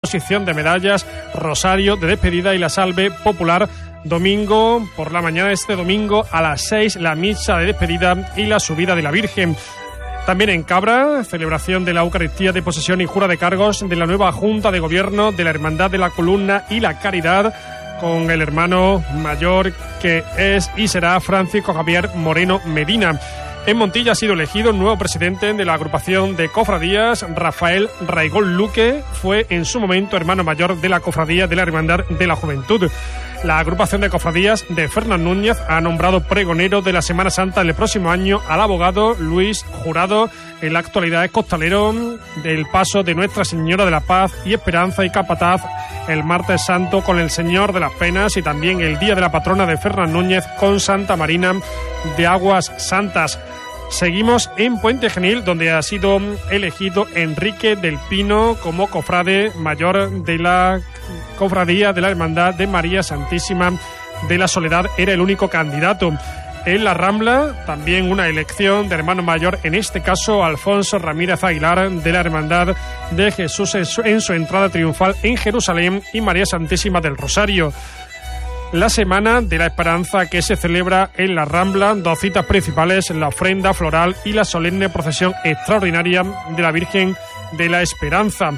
reposición de medallas, rosario de despedida y la salve popular. Domingo por la mañana, este domingo a las 6, la misa de despedida y la subida de la Virgen. También en Cabra, celebración de la Eucaristía de posesión y jura de cargos de la nueva Junta de Gobierno de la Hermandad de la Columna y la Caridad, con el hermano mayor que es y será Francisco Javier Moreno Medina. En Montilla ha sido elegido el nuevo presidente de la agrupación de cofradías. Rafael Raigol Luque fue en su momento hermano mayor de la cofradía de la Hermandad de la Juventud. La agrupación de cofradías de Fernán Núñez ha nombrado pregonero de la Semana Santa del próximo año al abogado Luis Jurado. En la actualidad es costalero del paso de Nuestra Señora de la Paz y Esperanza y capataz el martes santo con el Señor de las Penas y también el día de la patrona de Fernán Núñez con Santa Marina de Aguas Santas. Seguimos en Puente Genil, donde ha sido elegido Enrique del Pino como cofrade mayor de la cofradía de la Hermandad de María Santísima de la Soledad. Era el único candidato. En la Rambla, también una elección de hermano mayor, en este caso Alfonso Ramírez Aguilar, de la Hermandad de Jesús en su entrada triunfal en Jerusalén y María Santísima del Rosario. La Semana de la Esperanza, que se celebra en la Rambla, 2 citas principales, la ofrenda floral y la solemne procesión extraordinaria de la Virgen de la Esperanza.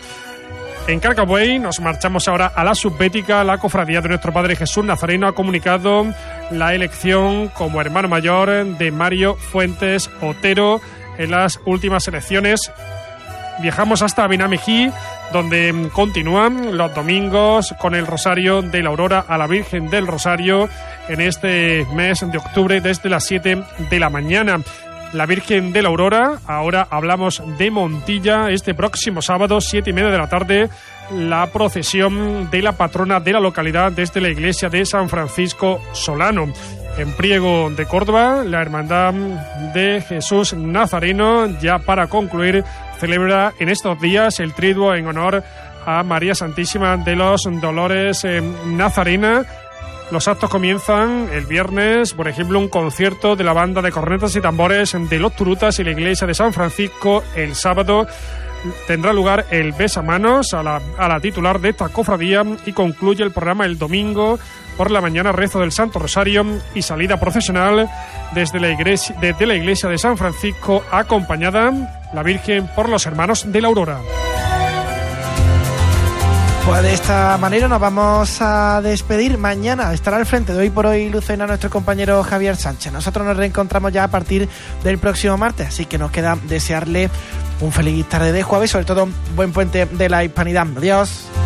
En Carcabuey nos marchamos ahora a la Subbética. La Cofradía de Nuestro Padre Jesús Nazareno ha comunicado la elección como hermano mayor de Mario Fuentes Otero en las últimas elecciones. Viajamos hasta Benamejí, donde continúan los domingos con el Rosario de la Aurora a la Virgen del Rosario en este mes de octubre desde las 7 de la mañana. La Virgen de la Aurora, ahora hablamos de Montilla, este próximo sábado, 7:30 de la tarde, la procesión de la patrona de la localidad desde la iglesia de San Francisco Solano. En Priego de Córdoba, la Hermandad de Jesús Nazareno, ya para concluir, celebra en estos días el triduo en honor a María Santísima de los Dolores Nazarena. Los actos comienzan el viernes, por ejemplo, un concierto de la banda de cornetas y tambores de Los Turutas y la iglesia de San Francisco. El sábado tendrá lugar el besamanos a la titular de esta cofradía y concluye el programa el domingo por la mañana, rezo del Santo Rosario y salida procesional desde la iglesia de San Francisco, acompañada la Virgen por los hermanos de la Aurora. Pues de esta manera nos vamos a despedir. Mañana estará al frente de Hoy por Hoy Lucena nuestro compañero Javier Sánchez. Nosotros nos reencontramos ya a partir del próximo martes, así que nos queda desearle un feliz tarde de jueves, sobre todo un buen puente de la Hispanidad. Adiós.